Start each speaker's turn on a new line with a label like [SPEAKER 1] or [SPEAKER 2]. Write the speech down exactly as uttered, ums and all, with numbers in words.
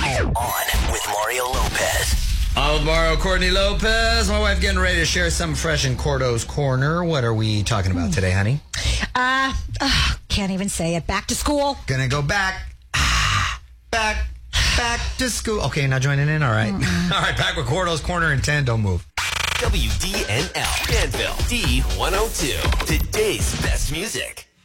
[SPEAKER 1] On with Mario Lopez.
[SPEAKER 2] Alvaro Courtney Lopez. My wife getting ready to share some fresh in Cordo's Corner. What are we talking about today, honey?
[SPEAKER 3] Uh, uh, can't even say it. Back to school.
[SPEAKER 2] Gonna go back. Ah, back. Back to school. Okay, not joining in? All right. Mm-hmm. All right, back with Cordo's Corner in ten. Don't move.
[SPEAKER 1] W D N L. Danville. D one oh two. Today's best music.